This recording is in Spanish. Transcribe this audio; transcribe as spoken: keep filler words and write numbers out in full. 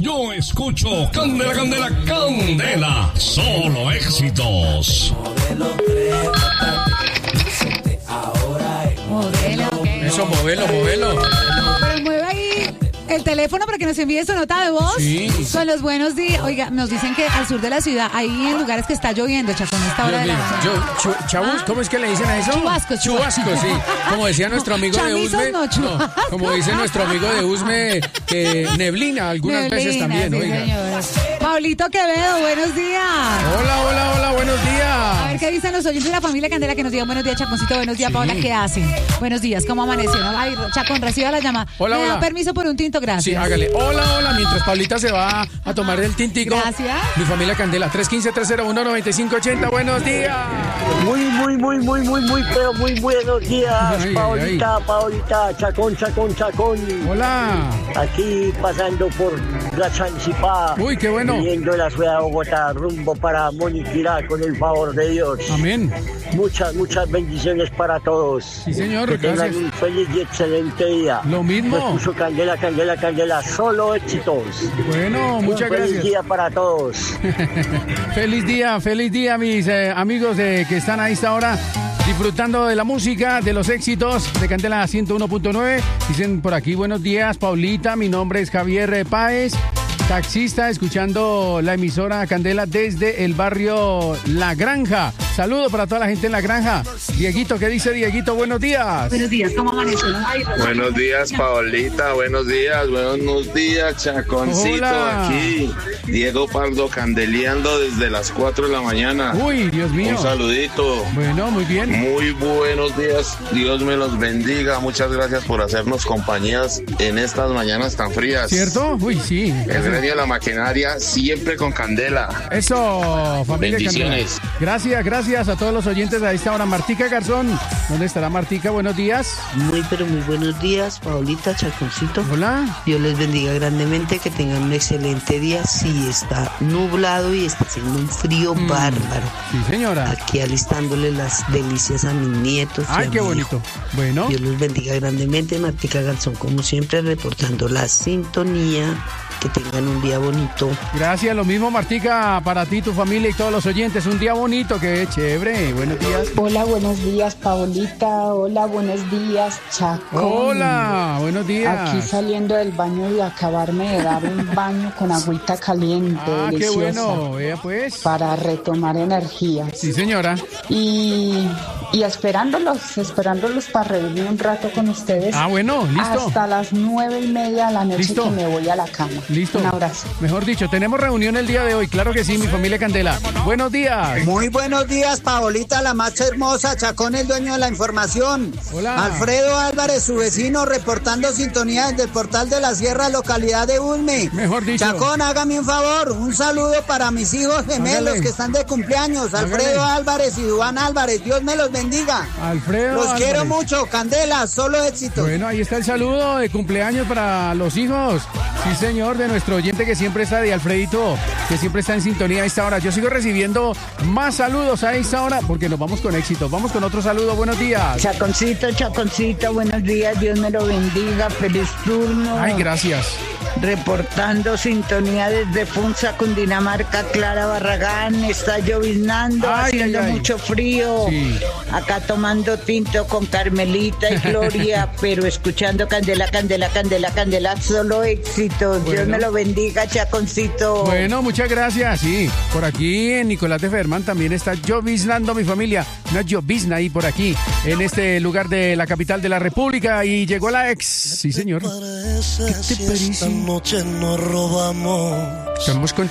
Yo escucho Candela, Candela, Candela. Solo éxitos. Modelo. Eso, modelo, modelo. Pero mueve ahí el teléfono para que nos envíe su nota de voz. Sí. Con los buenos días. Oiga, nos dicen que al sur de la ciudad, ahí en lugares que está lloviendo, Chacón, a esta hora de la mañana. Yo, chu- chavos, ¿Ah? ¿cómo es que le dicen a eso? Chubascos, Chubascos, sí. Como decía nuestro amigo de Chamizos, Usme. no, chubascos. como dice nuestro amigo de Usme, que neblina algunas Neblina, veces también, sí, oiga. señor. Pablito Quevedo, buenos días. Hola, hola, hola, buenos A ver días. qué dicen los oyentes de la familia Candela, que nos digan buenos días, Chaconcito, buenos días, Sí. Paola, ¿qué hacen? Buenos días, ¿cómo amaneció? ¿No? Ay, Chacón, reciba la llamada. Hola, ¿Me da hola. permiso por un tinto? Gracias. Sí, hágale. Hola, hola, mientras Paulita se va a tomar el tintico. Gracias. Mi familia Candela, tres uno cinco, tres cero uno, nueve cinco ocho cero. Buenos días. Muy, muy, muy, muy, muy, muy, pero muy buenos días, Ay, Paolita, ay. Paolita, Chacón, Chacón, Chacón. Hola. Aquí pasando por la Chancipá. Uy, qué bueno. Viniendo de la ciudad de Bogotá, rumbo para Moniquirá, con el favor de Dios. Amén. Muchas, muchas bendiciones para todos. Sí, señor, Que tengan gracias. un feliz y excelente día. Lo mismo. Yo escucho Candela, Candela, Candela, solo éxitos. Bueno, muchas un feliz gracias. día para todos. Feliz día, feliz día, mis eh, amigos de, que están a esta hora disfrutando de la música, de los éxitos de Candela ciento uno punto nueve. Dicen por aquí, buenos días, Paulita. Mi nombre es Javier eh, Páez, taxista, escuchando la emisora Candela desde el barrio La Granja. Saludo para toda la gente en La Granja. Dieguito, ¿qué dice Dieguito? Buenos días. Buenos días, ¿cómo amaneció? Ay, Buenos días, Paolita. Buenos días, buenos días, Chaconcito. Hola. Aquí, Diego Pardo candeleando desde las cuatro de la mañana. Uy, Dios mío. Un saludito. Bueno, muy bien. Muy buenos días. Dios me los bendiga. Muchas gracias por hacernos compañías en estas mañanas tan frías. ¿Cierto? Uy, sí. El gremio de la maquinaria siempre con candela. Eso, familia Bendiciones. Candela. Gracias, gracias a todos los oyentes a esta hora. Martica Garzón, ¿dónde estará Martica? Buenos días. Muy, pero muy buenos días, Paulita, Chaconcito. Hola. Dios les bendiga grandemente, que tengan un excelente día. Sí, está nublado y está haciendo un frío Mm. bárbaro. Sí, señora. Aquí alistándole las delicias a mis nietos. y Ay, a qué mi bonito. hijo. Bueno, Dios los bendiga grandemente. Martica Garzón, como siempre, reportando la sintonía. Que tengan un día bonito. gracias. Lo mismo, Martica, para ti, tu familia y todos los oyentes. Un día bonito, qué chévere. Buenos días. Hola, buenos días, Paolita. Hola, buenos días, Chacón. Hola, buenos días. Aquí saliendo del baño y acabarme de dar un baño con agüita caliente, Ah, qué deliciosa, bueno. Vea pues. para retomar energías. Sí, señora. Y, y esperándolos, esperándolos para reunir un rato con ustedes. Ah, bueno, listo. Hasta las nueve y media de la noche Listo. que me voy a la cama. Listo. Un abrazo. Mejor dicho, tenemos reunión el día de hoy. Claro que sí, mi familia Candela. Buenos días. Muy buenos días, Paolita, la más hermosa, Chacón, el dueño de la información. Hola. Alfredo Álvarez, su vecino, reportando sintonía desde el portal de la Sierra, localidad de Ulme. Mejor dicho. Chacón, hágame un favor, un saludo para mis hijos gemelos Hágale. que están de cumpleaños, Hágale. Alfredo Álvarez y Duván Álvarez. Dios me los bendiga. Alfredo. Los quiero Álvarez. mucho, Candela, solo éxito. Bueno, ahí está el saludo de cumpleaños para los hijos. Sí, señor, de nuestro oyente que siempre está, de Alfredito, que siempre está en sintonía a esta hora. Yo sigo recibiendo más saludos a esta hora porque nos vamos con éxito. Vamos con otro saludo. Buenos días. Chaconcito, Chaconcito, buenos días, Dios me lo bendiga, feliz turno. Ay, gracias. Reportando sintonía desde Funza, Cundinamarca, Clara Barragán, está lloviznando, Ay, haciendo ay, ay. mucho frío. Sí. Acá tomando tinto con Carmelita y Gloria, pero escuchando Candela, Candela, Candela, Candela, solo éxitos. Dios Bueno. me lo bendiga, Chaconcito. Bueno, muchas gracias. Sí, por aquí en Nicolás de Ferman también está lloviznando mi familia. Una llovizna ahí por aquí, en este lugar de la capital de la República. Y llegó la ex. Sí, señor. ¿Qué te parece? Noche nos robamos. Estamos con